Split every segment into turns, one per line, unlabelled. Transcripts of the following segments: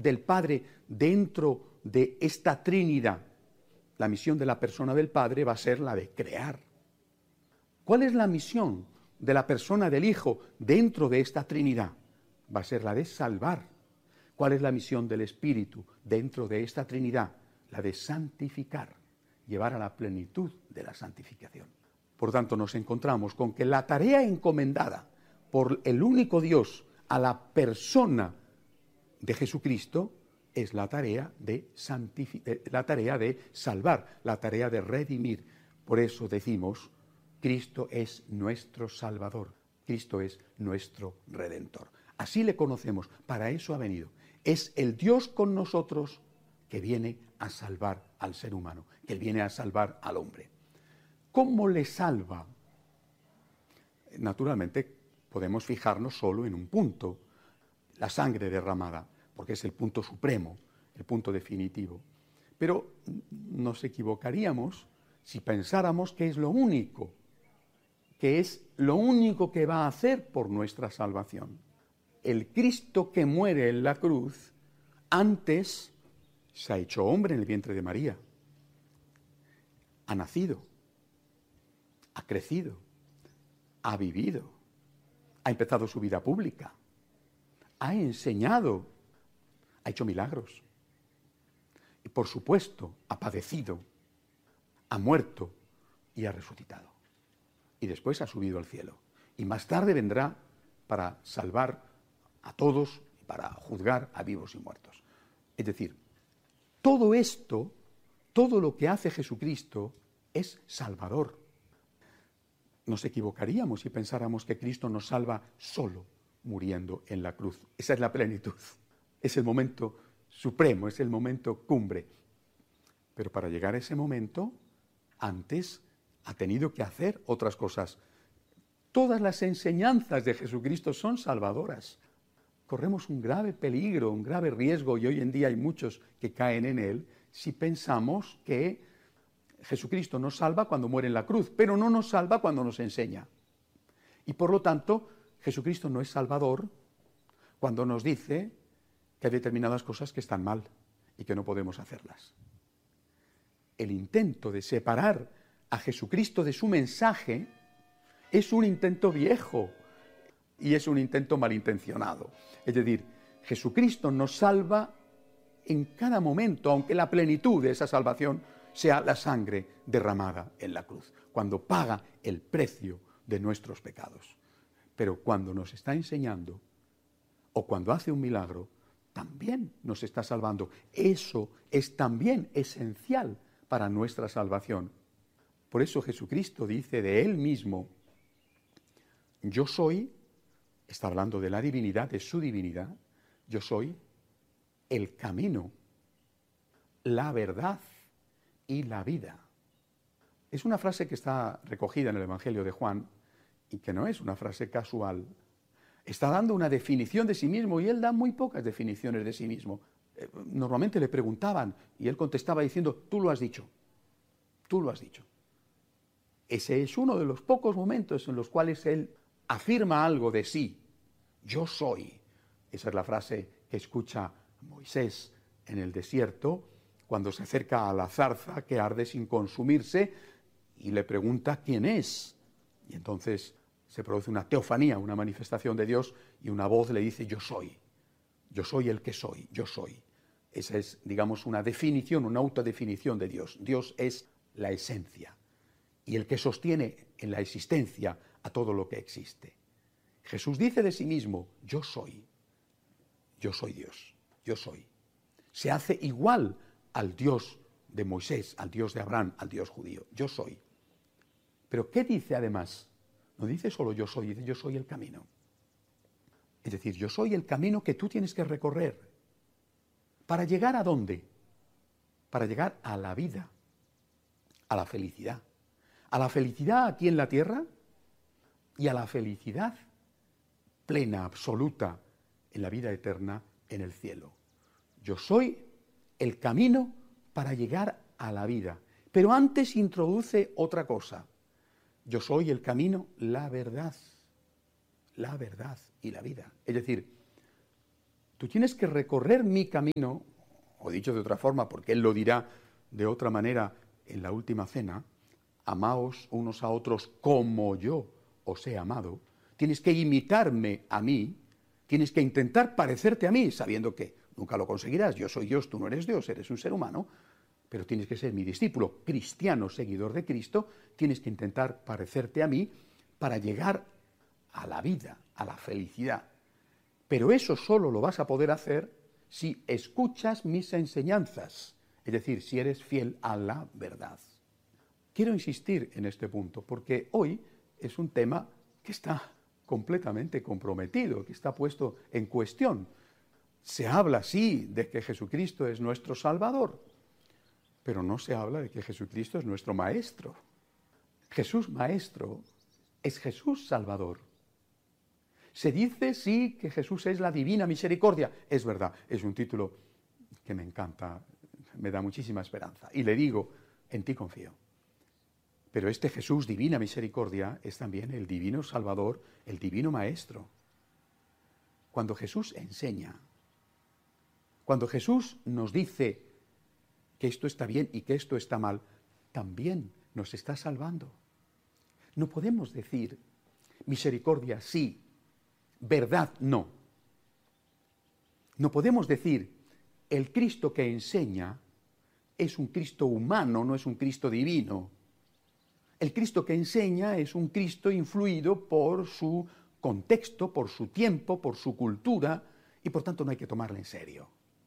del Padre dentro de esta Trinidad. La misión de la persona del Padre va a ser la de crear. ¿Cuál es la misión de la persona del Hijo dentro de esta Trinidad? Va a ser la de salvar. ¿Cuál es la misión del Espíritu dentro de esta Trinidad? La de santificar, llevar a la plenitud de la santificación. Por tanto, nos encontramos con que la tarea encomendada por el único Dios a la persona de Jesucristo es la tarea de salvar, la tarea de redimir. Por eso decimos, Cristo es nuestro Salvador, Cristo es nuestro Redentor. Así le conocemos, para eso ha venido. Es el Dios con nosotros que viene a salvar al ser humano, que viene a salvar al hombre. ¿Cómo le salva? Naturalmente, podemos fijarnos solo en un punto, la sangre derramada, porque es el punto supremo, el punto definitivo. Pero nos equivocaríamos si pensáramos que es lo único que va a hacer por nuestra salvación. El Cristo que muere en la cruz, antes se ha hecho hombre en el vientre de María, ha nacido, ha crecido, ha vivido, ha empezado su vida pública, ha enseñado, ha hecho milagros. Y por supuesto, ha padecido, ha muerto y ha resucitado. Y después ha subido al cielo. Y más tarde vendrá para salvar a todos y para juzgar a vivos y muertos. Es decir, todo esto, todo lo que hace Jesucristo es salvador. Nos equivocaríamos si pensáramos que Cristo nos salva solo muriendo en la cruz. Esa es la plenitud. Es el momento supremo, es el momento cumbre. Pero para llegar a ese momento, antes ha tenido que hacer otras cosas. Todas las enseñanzas de Jesucristo son salvadoras. Corremos un grave peligro, un grave riesgo, y hoy en día hay muchos que caen en él, si pensamos que Jesucristo nos salva cuando muere en la cruz, pero no nos salva cuando nos enseña. Y por lo tanto, Jesucristo no es salvador cuando nos dice que hay determinadas cosas que están mal y que no podemos hacerlas. El intento de separar a Jesucristo de su mensaje es un intento viejo y es un intento malintencionado. Es decir, Jesucristo nos salva en cada momento, aunque la plenitud de esa salvación sea la sangre derramada en la cruz, cuando paga el precio de nuestros pecados. Pero cuando nos está enseñando o cuando hace un milagro, también nos está salvando. Eso es también esencial para nuestra salvación. Por eso Jesucristo dice de Él mismo, yo soy, está hablando de la divinidad, de su divinidad, yo soy el camino, la verdad y la vida. Es una frase que está recogida en el Evangelio de Juan y que no es una frase casual. Está dando una definición de sí mismo y él da muy pocas definiciones de sí mismo. Normalmente le preguntaban y él contestaba diciendo, tú lo has dicho, tú lo has dicho. Ese es uno de los pocos momentos en los cuales él afirma algo de sí. Yo soy. Esa es la frase que escucha Moisés en el desierto cuando se acerca a la zarza que arde sin consumirse y le pregunta quién es. Y entonces se produce una teofanía, una manifestación de Dios y una voz le dice yo soy el que soy, yo soy. Esa es, digamos, una definición, una autodefinición de Dios. Dios es la esencia y el que sostiene en la existencia a todo lo que existe. Jesús dice de sí mismo, yo soy Dios, yo soy. Se hace igual al Dios de Moisés, al Dios de Abraham, al Dios judío, yo soy. Pero ¿qué dice además? No dice solo yo soy, dice yo soy el camino. Es decir, yo soy el camino que tú tienes que recorrer. ¿Para llegar a dónde? Para llegar a la vida, a la felicidad. A la felicidad aquí en la tierra y a la felicidad plena, absoluta, en la vida eterna en el cielo. Yo soy el camino para llegar a la vida. Pero antes introduce otra cosa. Yo soy el camino, la verdad y la vida. Es decir, Tú tienes que recorrer mi camino, o dicho de otra forma, porque Él lo dirá de otra manera en la última cena, amaos unos a otros como yo os he amado. Tienes que imitarme a mí, tienes que intentar parecerte a mí, sabiendo que nunca lo conseguirás. Yo soy Dios, tú no eres Dios, eres un ser humano, pero tienes que ser mi discípulo, cristiano, seguidor de Cristo, tienes que intentar parecerte a mí para llegar a la vida, a la felicidad. Pero eso solo lo vas a poder hacer si escuchas mis enseñanzas, es decir, si eres fiel a la verdad. Quiero insistir en este punto, porque hoy es un tema que está completamente comprometido, que está puesto en cuestión. Se habla, sí, de que Jesucristo es nuestro Salvador, pero no se habla de que Jesucristo es nuestro Maestro. Jesús Maestro es Jesús Salvador. Se dice, sí, que Jesús es la divina misericordia. Es verdad, es un título que me encanta, me da muchísima esperanza. Y le digo, en ti confío. Pero este Jesús, divina misericordia, es también el divino Salvador, el divino Maestro. Cuando Jesús enseña, cuando Jesús nos dice que esto está bien y que esto está mal, también nos está salvando. No podemos decir misericordia sí, verdad no. No podemos decir el Cristo que enseña es un Cristo humano, no es un Cristo divino. El Cristo que enseña es un Cristo influido por su contexto, por su tiempo, por su cultura, y por tanto no hay que tomarle en serio.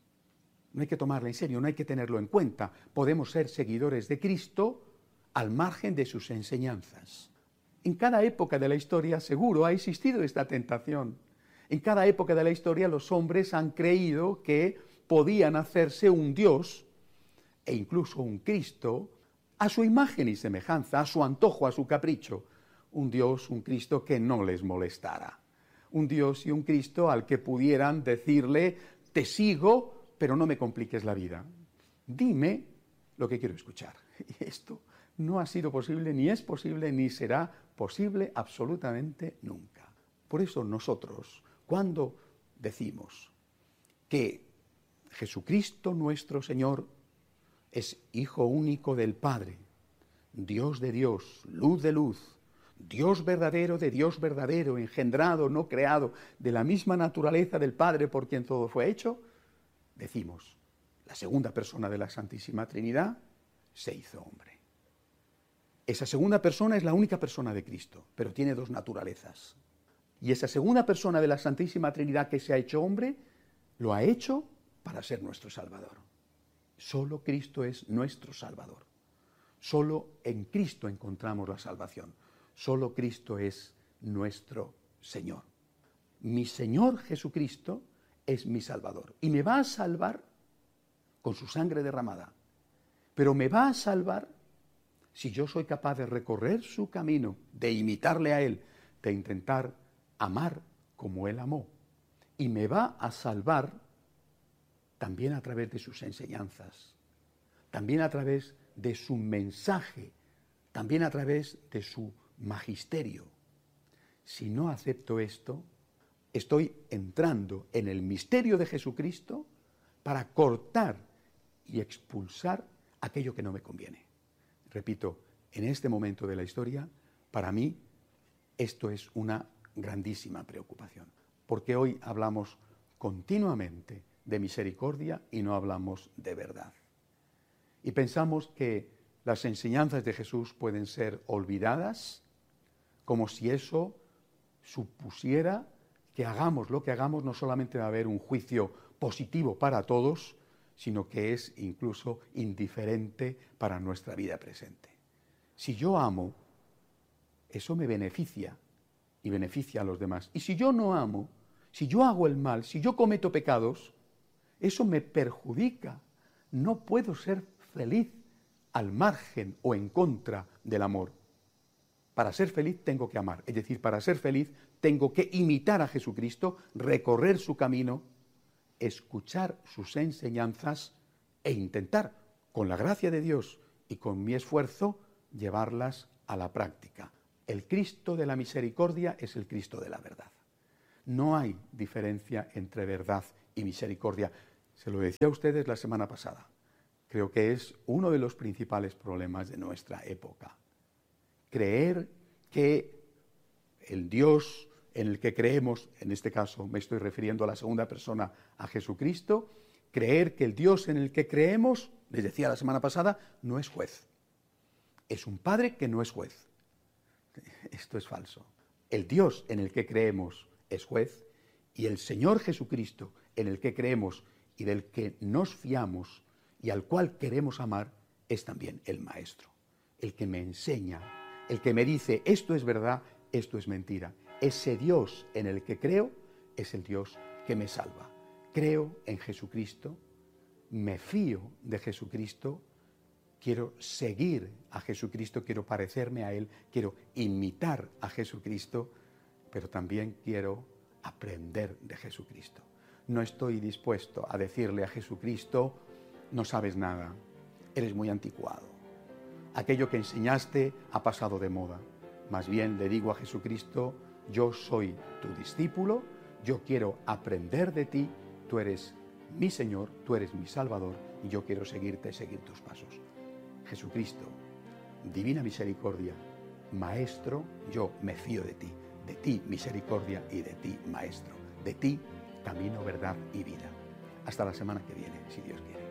No hay que tomarle en serio, no hay que tenerlo en cuenta. Podemos ser seguidores de Cristo al margen de sus enseñanzas. En cada época de la historia seguro ha existido esta tentación. En cada época de la historia los hombres han creído que podían hacerse un Dios e incluso un Cristo a su imagen y semejanza, a su antojo, a su capricho. Un Dios, un Cristo que no les molestara. Un Dios y un Cristo al que pudieran decirle, te sigo, pero no me compliques la vida. Dime lo que quiero escuchar. Y esto no ha sido posible, ni es posible, ni será posible absolutamente nunca. Por eso nosotros, cuando decimos que Jesucristo nuestro Señor es Hijo único del Padre, Dios de Dios, luz de luz, Dios verdadero de Dios verdadero, engendrado, no creado, de la misma naturaleza del Padre por quien todo fue hecho, decimos, la segunda persona de la Santísima Trinidad se hizo hombre. Esa segunda persona es la única persona de Cristo, pero tiene dos naturalezas. Y esa segunda persona de la Santísima Trinidad que se ha hecho hombre, lo ha hecho para ser nuestro Salvador. Solo Cristo es nuestro Salvador. Solo en Cristo encontramos la salvación. Solo Cristo es nuestro Señor. Mi Señor Jesucristo es mi Salvador. Y me va a salvar con su sangre derramada. Pero me va a salvar si yo soy capaz de recorrer su camino, de imitarle a Él, de intentar amar como Él amó. Y me va a salvar también a través de sus enseñanzas, también a través de su mensaje, también a través de su magisterio. Si no acepto esto, estoy entrando en el misterio de Jesucristo para cortar y expulsar aquello que no me conviene. Repito, en este momento de la historia, para mí, esto es una grandísima preocupación, porque hoy hablamos continuamente de misericordia y no hablamos de verdad. Y pensamos que las enseñanzas de Jesús pueden ser olvidadas, como si eso supusiera que hagamos lo que hagamos, no solamente va a haber un juicio positivo para todos, sino que es incluso indiferente para nuestra vida presente. Si yo amo, eso me beneficia y beneficia a los demás. Y si yo no amo, si yo hago el mal, si yo cometo pecados, eso me perjudica. No puedo ser feliz al margen o en contra del amor. Para ser feliz tengo que amar, es decir, para ser feliz tengo que imitar a Jesucristo, recorrer su camino, escuchar sus enseñanzas e intentar, con la gracia de Dios y con mi esfuerzo, llevarlas a la práctica. El Cristo de la misericordia es el Cristo de la verdad. No hay diferencia entre verdad y misericordia. Se lo decía a ustedes la semana pasada. Creo que es uno de los principales problemas de nuestra época. Creer que el Dios en el que creemos, en este caso me estoy refiriendo a la segunda persona, a Jesucristo, creer que el Dios en el que creemos, les decía la semana pasada, no es juez. Es un padre que no es juez. Esto es falso. El Dios en el que creemos es juez y el Señor Jesucristo en el que creemos y del que nos fiamos y al cual queremos amar es también el Maestro, el que me enseña, el que me dice esto es verdad, esto es mentira. Ese Dios en el que creo es el Dios que me salva. Creo en Jesucristo, me fío de Jesucristo, quiero seguir a Jesucristo, quiero parecerme a Él, quiero imitar a Jesucristo, pero también quiero aprender de Jesucristo. No estoy dispuesto a decirle a Jesucristo, no sabes nada, eres muy anticuado. Aquello que enseñaste ha pasado de moda. Más bien le digo a Jesucristo, yo soy tu discípulo, yo quiero aprender de ti, tú eres mi Señor, tú eres mi Salvador y yo quiero seguirte, seguir tus pasos. Jesucristo, divina misericordia, Maestro, yo me fío de ti misericordia y de ti Maestro, de ti camino, verdad y vida. Hasta la semana que viene, si Dios quiere.